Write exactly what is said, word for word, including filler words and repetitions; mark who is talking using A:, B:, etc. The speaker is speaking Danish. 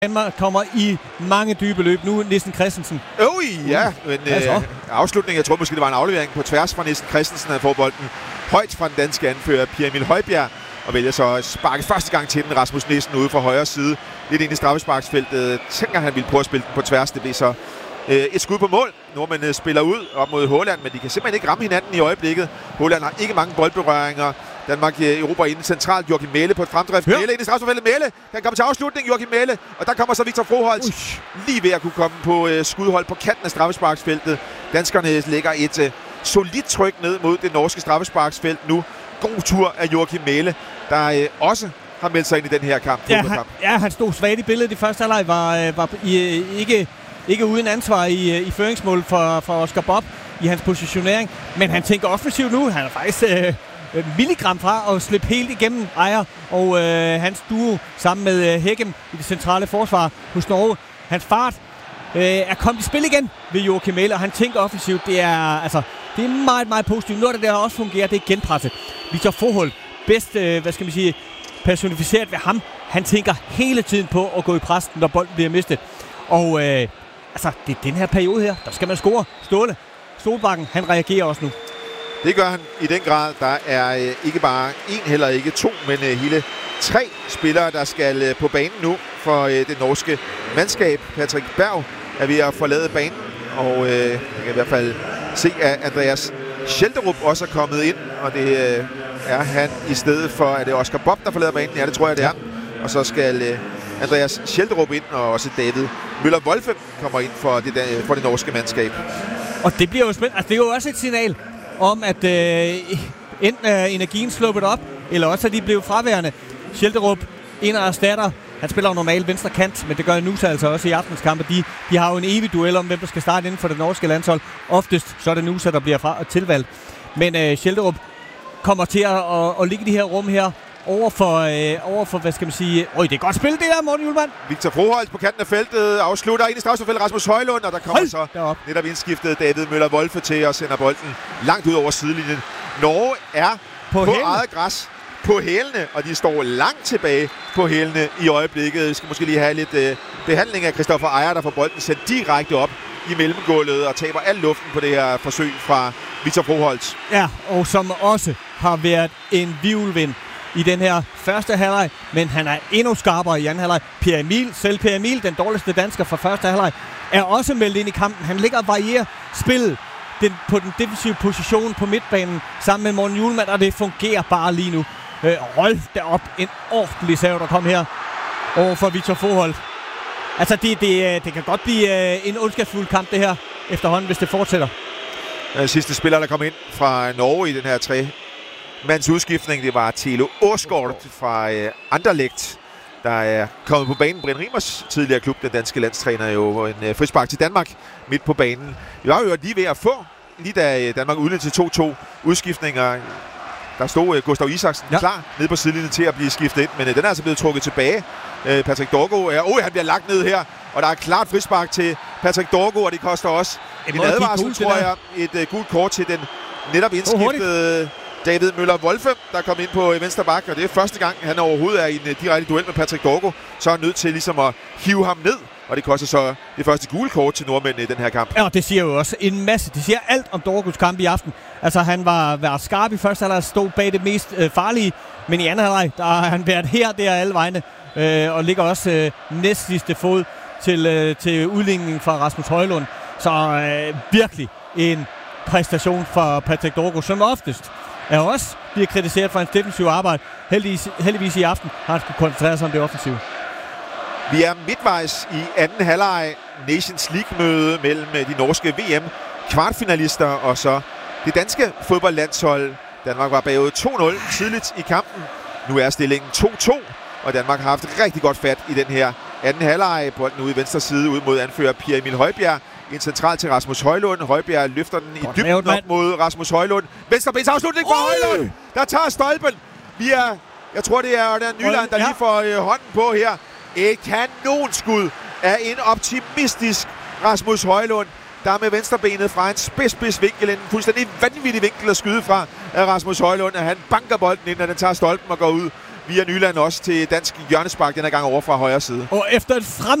A: Danmark kommer i mange dybe løb nu. Nissen Christensen.
B: Øj, ja. Men øh, afslutningen, jeg tror måske, det var en aflevering på tværs fra Nissen Christensen, at få bolden højt fra den danske anfører, Pierre Emil Højbjerg, og vælger så at sparke første gang til den. Rasmus Nissen ude fra højre side. Lidt ind i straffesparksfeltet. Tænker, han ville prøve at spille den på tværs. Det blev så øh, et skud på mål. Nordmændene spiller ud op mod Haaland, men de kan simpelthen ikke ramme hinanden i øjeblikket. Haaland har ikke mange boldberøringer. Danmark Europa inden centralt. Joachim Mæhle på et fremdrift. Ja. Mæhle ind i straffesparksfeltet. Mæhle, han kommer til afslutning. Joachim Mæhle, og der kommer så Victor Froholt. Uish. Lige ved at kunne komme på øh, skudhold på kanten af straffesparksfeltet. Danskerne lægger et øh, solidt tryk ned mod det norske straffesparksfelt nu. God tur af Joachim Mæhle, der øh, også har meldt sig ind i den her kamp.
A: Ja, han, ja, han stod svagt i billedet i første halvleg, var, øh, var i, ikke, ikke uden ansvar i, i føringsmål for, for Oscar Bob i hans positionering. Men han tænker offensivt nu. Han er faktisk øh, milligram fra at slippe helt igennem Ejer og øh, hans duo sammen med øh, Hækken i det centrale forsvar hos Norge. Hans fart øh, er kommet i spil igen ved Joachim Mæhle, og han tænker offensivt. Det er, altså, det er meget, meget positivt. Noget af det, der også fungerer, det er genpresset. Victor Froholt, bedst, øh, hvad skal man sige, personificeret ved ham. Han tænker hele tiden på at gå i pres, når bolden bliver mistet. Og øh, altså, det er den her periode her, der skal man score. Ståle, Solbakken, han reagerer også nu.
B: Det gør han i den grad. Der er øh, ikke bare en, heller ikke to, men øh, hele tre spillere, der skal øh, på banen nu for øh, det norske mandskab. Patrick Berg er ved at forlade banen, og øh, jeg kan i hvert fald se, at Andreas Schelderup også er kommet ind, og det øh, er han i stedet for, at det er Oscar Bob, der forlader banen. Ja, det tror jeg, det er. Og så skal øh, Andreas Schelderup ind, og også David Møller-Wolfe kommer ind for det, der, for det norske mandskab.
A: Og det bliver jo spændende. Altså, det er jo også et signal om, at øh, enten er energien sluppet op, eller også er de blevet fraværende. Schelderup, en af erstatter. Han spiller jo normalt venstre kant, men det gør Nusa altså også i aftens kampe. De, de har jo en evig duel om, hvem der skal starte inden for det norske landshold. Oftest så er det Nusa, der bliver fra og tilvalgt. Men øh, Schelderup kommer til at, at, at ligge i de her rum her over for, øh, over for, hvad skal man sige... Øj, det er godt spil, det der, Morten Hjulmand.
B: Victor Froholt på kanten af feltet afslutter ind i straffesparksfeltet Rasmus Højlund, og der kommer
A: Hold
B: så
A: derop.
B: netop indskiftet David Møller-Wolfe til og sender bolden langt ud over sidelinjen. Norge er på, på eget græs på hælene, og de står langt tilbage på hælene i øjeblikket. Vi skal måske lige have lidt øh, behandling af Christoffer Ejer, der får bolden sendt direkte op i mellemgulvet og taber al luften på det her forsøg fra Victor Froholt.
A: Ja, og som også har været en hvirvelvind i den her første halvleg, men han er endnu skarpere i anden halvleg. Pierre Emil, selv Pierre Emil, den dårligste dansker fra første halvleg, er også meldt ind i kampen. Han ligger og varierer spillet den, på den defensive position på midtbanen sammen med Morten Hjulmand, og det fungerer bare lige nu. Øh, hold derop, en ordentlig sav, der kom her over for Victor Froholt. Altså, det, det, det kan godt blive øh, en ondskabsfuld kamp, det her, efterhånden, hvis det fortsætter.
B: Den sidste spiller, der kom ind fra Norge i den her tre mands udskiftning, det var Thilo Åsgaard fra øh, Anderlecht, der er kommet på banen. Brian Rimers tidligere klub, den danske landstræner, jo en øh, frispark til Danmark midt på banen. Vi var jo lige ved at få, lige da Danmark udnyttede til to to udskiftninger. Der stod øh, Gustav Isaksen ja. klar nede på sidelinjen til at blive skiftet ind, men øh, den er altså blevet trukket tilbage. Øh, Patrick Dorgo er, oh, han bliver lagt ned her, og der er klart frispark til Patrick Dorgo, og det koster også en, en advarsel, tror jeg. Et øh, gult kort til den netop indskiftede David Møller-Wolfe, der kom ind på venstre bak, og det er første gang, han overhovedet er i en uh, direkte duel med Patrick Dorgo. Så er han nødt til ligesom at hive ham ned, og det koster så det første gule kort til nordmændene i den her kamp.
A: Ja, det siger jo også en masse. Det siger alt om Dorgos kamp i aften. Altså, han var været skarp i første halvleg, stod bag det mest øh, farlige, men i anden halvleg, der har han været her, der alle vegne, øh, og ligger også øh, næst sidste fod til, øh, til udligningen fra Rasmus Højlund. Så øh, virkelig en præstation for Patrick Dorgo, som oftest er også bliver kritiseret for hans defensive arbejde. Heldigvis, heldigvis i aften har han skulle koncentrere sig om det offensive.
B: Vi er midtvejs i anden halvleg Nations League-møde mellem de norske V M-kvartfinalister og så det danske fodboldlandshold. Danmark var bagud to nul tidligt i kampen. Nu er stillingen to to, og Danmark har haft rigtig godt fat i den her anden halvleg. Bolden ude i venstre side ud mod anfører Pierre Emil Højbjerg. En central til Rasmus Højlund. Højbjerg løfter den i dybden op mod Rasmus Højlund. Venstrebens afslutning fra Højlund, der tager stolpen. Vi er, jeg tror det er der Nyland, der lige får øh, hånden på her. Et kanonskud af en optimistisk Rasmus Højlund, der med venstrebenet fra en spids, spids vinkel, en fuldstændig vanvittig vinkel at skyde fra af Rasmus Højlund, at han banker bolden ind, og den tager stolpen og går ud via Nyland også til dansk hjørnespark, den her gang over fra højre side.
A: Og efter et frem